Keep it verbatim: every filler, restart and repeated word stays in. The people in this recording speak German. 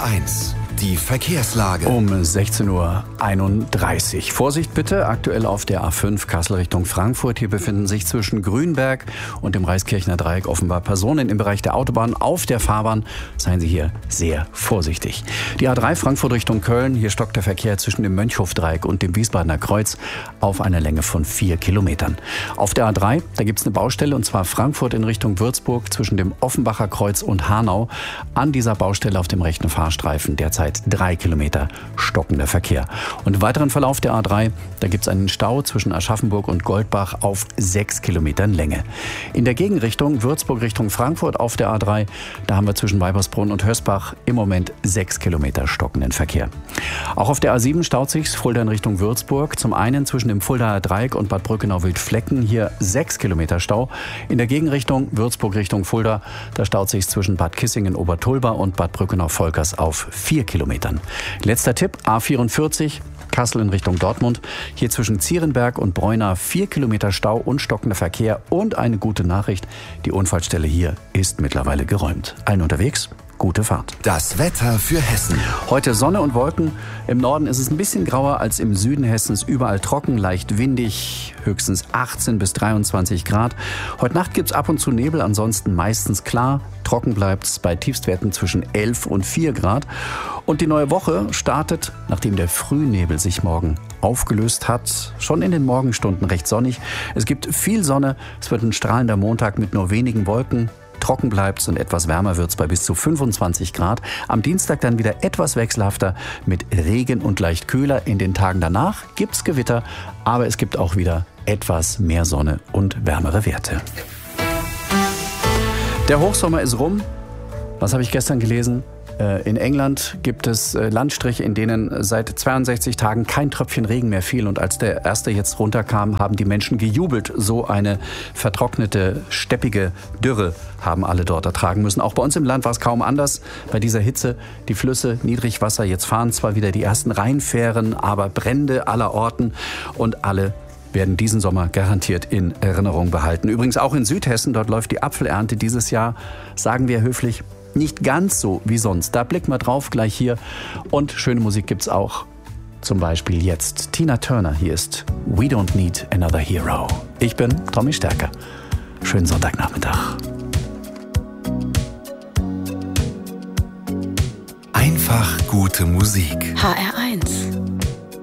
eins. Die Verkehrslage. Um sechzehn Uhr einunddreißig. Vorsicht bitte, aktuell auf der A fünf Kassel Richtung Frankfurt. Hier befinden sich zwischen Grünberg und dem Reiskirchner Dreieck offenbar Personen im Bereich der Autobahn auf der Fahrbahn. Seien Sie hier sehr vorsichtig. Die A drei Frankfurt Richtung Köln. Hier stockt der Verkehr zwischen dem Mönchhofdreieck und dem Wiesbadener Kreuz auf einer Länge von vier Kilometern. Auf der A drei, da gibt es eine Baustelle, und zwar Frankfurt in Richtung Würzburg zwischen dem Offenbacher Kreuz und Hanau. An dieser Baustelle auf dem rechten Fahrstreifen derzeit drei Kilometer stockender Verkehr. Und im weiteren Verlauf der A drei, da gibt es einen Stau zwischen Aschaffenburg und Goldbach auf sechs Kilometern Länge. In der Gegenrichtung Würzburg Richtung Frankfurt auf der A drei, da haben wir zwischen Weibersbrunn und Hösbach im Moment sechs Kilometer stockenden Verkehr. Auch auf der A sieben staut sich's Fulda in Richtung Würzburg. Zum einen zwischen dem Fuldaer Dreieck und Bad Brückenau-Wildflecken hier sechs Kilometer Stau. In der Gegenrichtung Würzburg Richtung Fulda, da staut sich's zwischen Bad Kissingen-Obertulba und Bad Brückenau-Volkers auf vier Kilometern. Letzter Tipp, A vierundvierzig, Kassel in Richtung Dortmund. Hier zwischen Zierenberg und Breuna vier Kilometer Stau und stockender Verkehr. Und eine gute Nachricht, die Unfallstelle hier ist mittlerweile geräumt. Allen unterwegs, gute Fahrt. Das Wetter für Hessen. Heute Sonne und Wolken. Im Norden ist es ein bisschen grauer als im Süden Hessens. Überall trocken, leicht windig, höchstens achtzehn bis dreiundzwanzig Grad. Heute Nacht gibt es ab und zu Nebel, ansonsten meistens klar. Trocken bleibt es bei Tiefstwerten zwischen elf und vier Grad. Und die neue Woche startet, nachdem der Frühnebel sich morgen aufgelöst hat, schon in den Morgenstunden recht sonnig. Es gibt viel Sonne, es wird ein strahlender Montag mit nur wenigen Wolken. Trocken bleibt's und etwas wärmer wird's bei bis zu fünfundzwanzig Grad. Am Dienstag dann wieder etwas wechselhafter mit Regen und leicht kühler. In den Tagen danach gibt's Gewitter, aber es gibt auch wieder etwas mehr Sonne und wärmere Werte. Der Hochsommer ist rum. Was habe ich gestern gelesen? In England gibt es Landstriche, in denen seit zweiundsechzig Tagen kein Tröpfchen Regen mehr fiel. Und als der erste jetzt runterkam, haben die Menschen gejubelt. So eine vertrocknete, steppige Dürre haben alle dort ertragen müssen. Auch bei uns im Land war es kaum anders. Bei dieser Hitze, die Flüsse, Niedrigwasser. Jetzt fahren zwar wieder die ersten Rheinfähren, aber Brände aller Orten. Und alle werden diesen Sommer garantiert in Erinnerung behalten. Übrigens auch in Südhessen, dort läuft die Apfelernte dieses Jahr, sagen wir höflich, nicht ganz so wie sonst. Da blicken wir drauf gleich hier. Und schöne Musik gibt's auch. Zum Beispiel jetzt Tina Turner. Hier ist We Don't Need Another Hero. Ich bin Tommy Stärker. Schönen Sonntagnachmittag. Einfach gute Musik. H R